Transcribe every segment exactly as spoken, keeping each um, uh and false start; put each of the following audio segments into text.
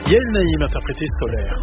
Yael Naïm, interprété Solaire.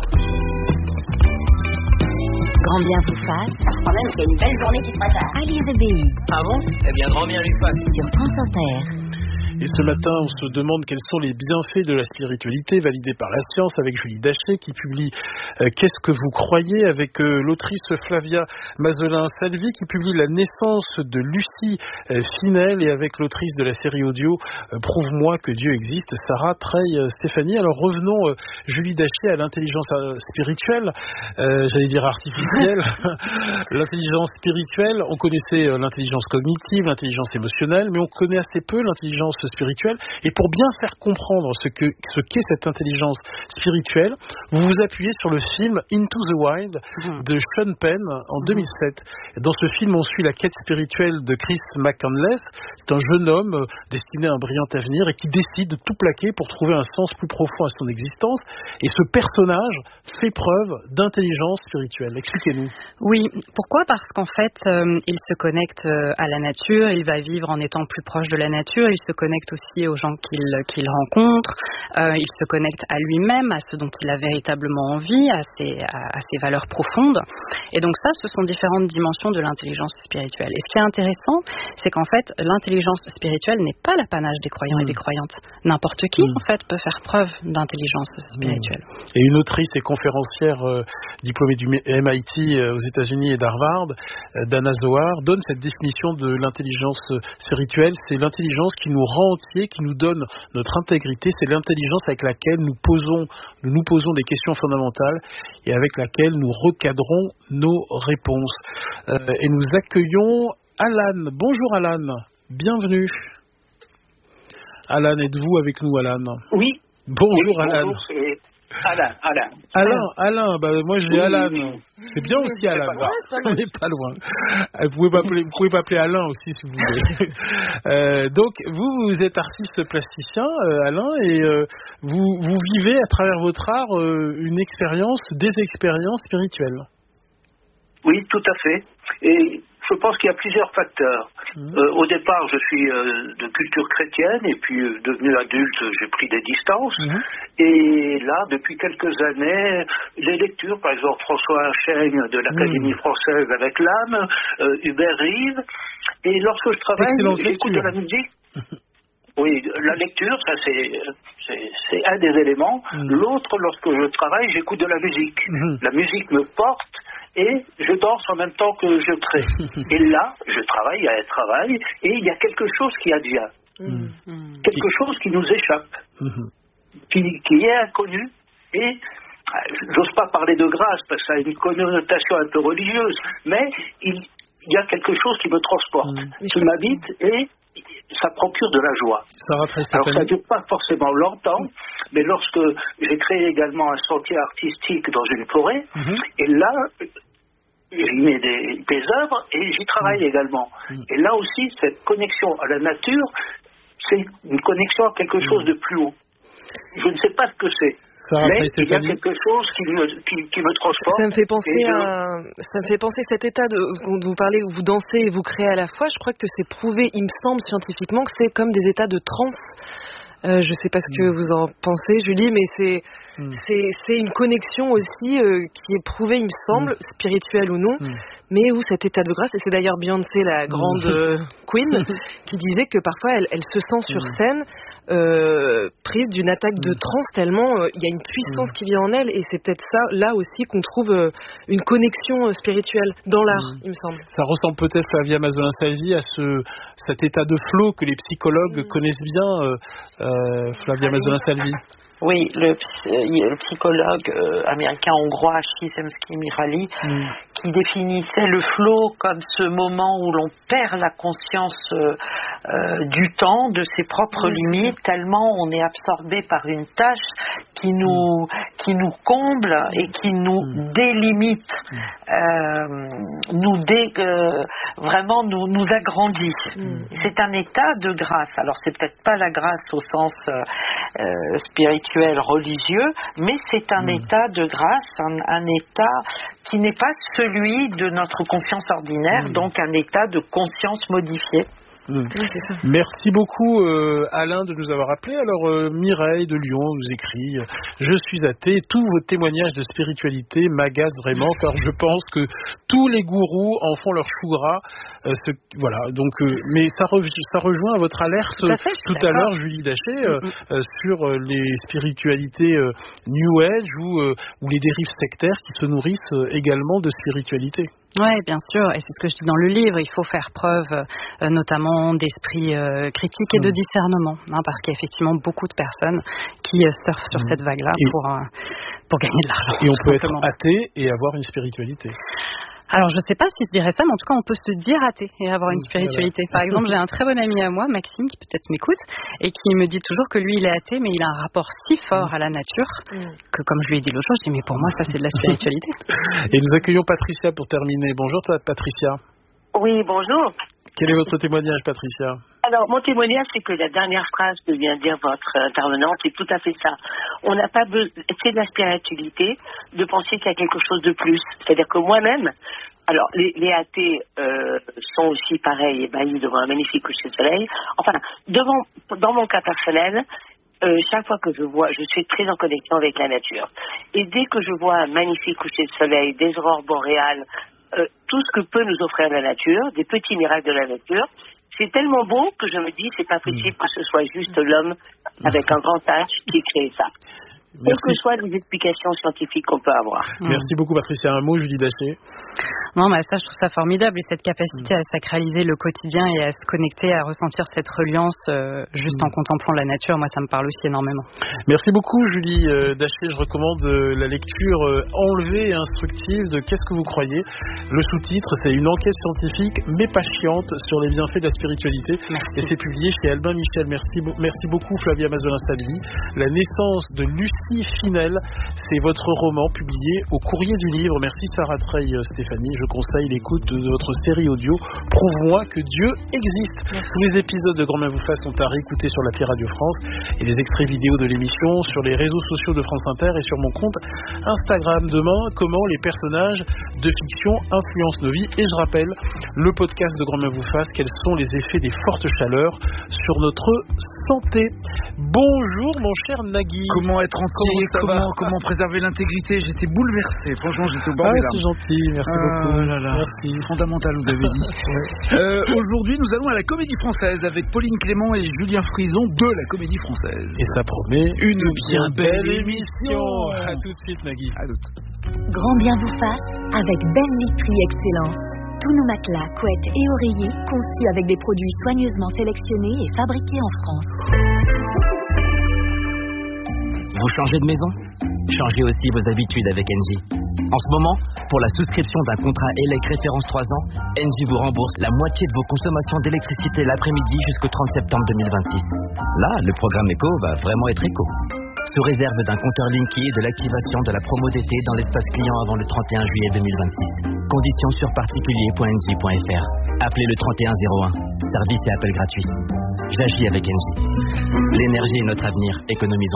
Grand bien vous fasse. Quand même, c'est une belle journée qui se prépare. Ali Rebéi. Ah bon? Eh bien, grand bien lui fasse. Sur France Inter. Et ce matin, on se demande quels sont les bienfaits de la spiritualité validés par la science avec Julie Daché qui publie euh, Qu'est-ce que vous croyez avec euh, l'autrice Flavia Mazelin-Salvi qui publie La naissance de Lucie euh, Finel et avec l'autrice de la série audio euh, Prouve-moi que Dieu existe, Sarah Treille-Stéphanie. Alors revenons, euh, Julie Daché, à l'intelligence euh, spirituelle, euh, j'allais dire artificielle. L'intelligence spirituelle, on connaissait euh, l'intelligence cognitive, l'intelligence émotionnelle, mais on connaît assez peu l'intelligence spirituelle. Et pour bien faire comprendre ce que ce qu'est cette intelligence spirituelle, vous vous appuyez sur le film Into the Wild de Sean Penn en deux mille sept. Dans ce film, on suit la quête spirituelle de Chris McCandless. C'est un jeune homme destiné à un brillant avenir et qui décide de tout plaquer pour trouver un sens plus profond à son existence. Et ce personnage fait preuve d'intelligence spirituelle. Expliquez-nous. Oui, pourquoi ? Parce qu'en fait, euh, il se connecte à la nature, il va vivre en étant plus proche de la nature, il se connecte aussi aux gens qu'il, qu'il rencontre, euh, il se connecte à lui-même, à ce dont il a véritablement envie, à ses, à, à ses valeurs profondes. Et donc ça, ce sont différentes dimensions de l'intelligence spirituelle. Et ce qui est intéressant, c'est qu'en fait, l'intelligence spirituelle n'est pas l'apanage des croyants mmh. et des croyantes. N'importe qui, mmh. en fait, peut faire preuve d'intelligence spirituelle. Mmh. Et une autrice et conférencière euh, diplômée du M I T euh, aux États-Unis et d'Harvard, euh, Dana Zohar, donne cette définition de l'intelligence spirituelle. C'est l'intelligence qui nous rend entiers, qui nous donne notre intégrité. C'est l'intelligence avec laquelle nous posons, nous nous posons des questions fondamentales et avec laquelle nous recadrons nos réponses. Euh, et nous accueillons Alan. Bonjour Alan, bienvenue. Alan, êtes-vous avec nous, Alan ? Oui. Bonjour oui, Alan. Bonjour, c'est Alain, Alain. Alain, Alain, bah moi j'ai oui, Alan. Oui, oui. C'est bien oui, aussi Alan. Pas On n'est pas loin. Vous pouvez m'appeler, vous pouvez m'appeler Alain aussi si vous voulez. euh, donc vous, vous êtes artiste plasticien, euh, Alain, et euh, vous, vous vivez à travers votre art euh, une expérience, des expériences spirituelles. Oui, tout à fait. Et je pense qu'il y a plusieurs facteurs. Mmh. Euh, au départ, je suis euh, de culture chrétienne et puis euh, devenu adulte, j'ai pris des distances. Mmh. Et là, depuis quelques années, les lectures, par exemple François Chaigne de l'Académie mmh. française avec l'âme, euh, Hubert Reeves. Et lorsque je travaille, j'écoute de la musique. Oui, la lecture, ça c'est, c'est, c'est un des éléments. Mmh. L'autre, lorsque je travaille, j'écoute de la musique. Mmh. La musique me porte. Et je danse en même temps que je crée. Et là, je travaille, il y a un travail, et il y a quelque chose qui advient. Mmh. Quelque chose qui nous échappe, mmh. qui, qui est inconnu. Et j'ose pas parler de grâce, parce que ça a une connotation un peu religieuse, mais il, il y a quelque chose qui me transporte, mmh. qui m'habite, et ça procure de la joie. Ça Alors ça ne dure pas forcément longtemps, mais lorsque j'ai créé également un sentier artistique dans une forêt, mmh. et là, j'y mets des, des œuvres et j'y travaille mmh. également. Mmh. Et là aussi, cette connexion à la nature, c'est une connexion à quelque chose de plus haut. Je ne sais pas ce que c'est. Ça mais il y a quelque chose qui me, qui, qui me transporte. Ça me fait penser je... à, ça me fait penser cet état de, dont vous parlez, où vous dansez et vous créez à la fois. Je crois que c'est prouvé, il me semble scientifiquement, que c'est comme des états de transe. Euh, je ne sais pas ce que mmh. vous en pensez, Julie, mais c'est, mmh. c'est, c'est une connexion aussi euh, qui est prouvée, il me semble, mmh. spirituelle ou non, mmh. mais où cet état de grâce, et c'est d'ailleurs Beyoncé, la grande euh, queen, qui disait que parfois elle, elle se sent sur mmh. scène euh, prise d'une attaque mmh. de transe tellement il euh, y a une puissance mmh. qui vient en elle, et c'est peut-être ça, là aussi, qu'on trouve euh, une connexion euh, spirituelle dans l'art, mmh. il me semble. Ça ressemble peut-être, Flavia Mazelin-Salvi, à ce, cet état de flow que les psychologues mmh. connaissent bien, euh, euh, Flavia Mazelin-Salvi. Oui, le, le psychologue euh, américain-hongrois Csikszentmihalyi mm. qui définissait le flow comme ce moment où l'on perd la conscience euh, euh, du temps, de ses propres mm. limites, tellement on est absorbé par une tâche qui nous, mm. qui nous comble et qui nous mm. délimite, mm. Euh, nous dé, euh, vraiment nous, nous agrandit. Mm. C'est un état de grâce. Alors c'est peut-être pas la grâce au sens euh, spirituel, religieux, mais c'est un mmh. état de grâce, un, un état qui n'est pas celui de notre conscience ordinaire, mmh. donc un état de conscience modifiée. Mmh. Oui, c'est ça. Merci beaucoup euh, Alain de nous avoir appelés. Alors euh, Mireille de Lyon nous écrit euh, je suis athée. Tous vos témoignages de spiritualité m'agacent vraiment car je pense que tous les gourous en font leur chou gras. Euh, ce, voilà. Donc, euh, mais ça, re, ça rejoint votre alerte tout à, fait, tout à l'heure, Julie Daché, euh, mmh. euh, sur euh, les spiritualités euh, New Age ou, euh, ou les dérives sectaires qui se nourrissent euh, également de spiritualité. Oui, bien sûr, et c'est ce que je dis dans le livre, il faut faire preuve euh, notamment d'esprit euh, critique et mmh. de discernement, hein, parce qu'il y a effectivement beaucoup de personnes qui euh, surfent sur mmh. cette vague-là pour, euh, pour gagner de l'argent. Et on peut être athée et avoir une spiritualité. Alors, je ne sais pas si je dirais ça, mais en tout cas, on peut se dire athée et avoir une spiritualité. Par exemple, j'ai un très bon ami à moi, Maxime, qui peut-être m'écoute, et qui me dit toujours que lui, il est athée, mais il a un rapport si fort à la nature que, comme je lui ai dit l'autre jour, je dis, mais pour moi, ça, c'est de la spiritualité. Et nous accueillons Patricia pour terminer. Bonjour, Patricia. Oui, bonjour. Quel est votre témoignage, Patricia ? Alors, mon témoignage, c'est que la dernière phrase que vient de dire votre intervenante, c'est tout à fait ça. On n'a pas besoin, c'est de la spiritualité, de penser qu'il y a quelque chose de plus. C'est-à-dire que moi-même, alors, les, les athées euh, sont aussi pareils, ébahis devant un magnifique coucher de soleil. Enfin, devant, dans mon cas personnel, euh, chaque fois que je vois, je suis très en connexion avec la nature. Et dès que je vois un magnifique coucher de soleil, des aurores boréales, euh, tout ce que peut nous offrir la nature, des petits miracles de la nature, c'est tellement beau que je me dis, c'est pas possible que ce soit juste l'homme avec un grand H qui crée ça. Merci. Quelles que soient les explications scientifiques qu'on peut avoir. Merci beaucoup, Patricia. Un mot, Julie Daché. Non, mais ça, je trouve ça formidable. Et cette capacité mmh. à sacraliser le quotidien et à se connecter, à ressentir cette reliance euh, juste mmh. en contemplant la nature, moi, ça me parle aussi énormément. Merci beaucoup, Julie euh, Daché. Je recommande euh, la lecture euh, enlevée et instructive de Qu'est-ce que vous croyez ? Le sous-titre, c'est une enquête scientifique, mais pas chiante, sur les bienfaits de la spiritualité. Merci. Et c'est publié chez Albin Michel. Merci, merci beaucoup, Flavia Mazelin-Salvi. La naissance de Lucie Finel, c'est votre roman publié au Courrier du Livre. Merci Sarah Treille-Stéphanie. Je conseille l'écoute de votre série audio Prouve-moi que Dieu existe. Merci. Tous les épisodes de Grand Bien vous fasse sont à réécouter sur l'appli Radio France et les extraits vidéo de l'émission sur les réseaux sociaux de France Inter et sur mon compte Instagram. Demain, comment les personnages de fiction influencent nos vies. Et je rappelle le podcast de Grand Bien vous fasse, quels sont les effets des fortes chaleurs sur notre santé. Bonjour mon cher Nagui. Comment être entier, comment, comment, comment préserver l'intégrité. J'étais bouleversé, franchement j'étais au bord des larmes. Ah, c'est gentil, merci euh, beaucoup. Là, là. Merci. Fondamental, vous avez dit. ouais. euh, aujourd'hui, nous allons à la Comédie Française avec Pauline Clément et Julien Frison de la Comédie Française. Et ça promet une, une bien belle émission. À tout de suite, Nagui. À tout. Grand Bien vous fasse avec Belle Literie Excellence. Tous nos matelas, couettes et oreillers conçus avec des produits soigneusement sélectionnés et fabriqués en France. Vous changez de maison ? Changez aussi vos habitudes avec Engie. En ce moment, pour la souscription d'un contrat E L E C référence trois ans, Engie vous rembourse la moitié de vos consommations d'électricité l'après-midi jusqu'au trente septembre deux mille vingt-six. Là, le programme éco va vraiment être éco. Sous réserve d'un compteur Linky et de l'activation de la promo d'été dans l'espace client avant le trente et un juillet deux mille vingt-six. Conditions sur particulier point engie point f r. Appelez le trente et un zéro un. Service et appel gratuit. J'agis avec Engie. L'énergie est notre avenir. Économisons.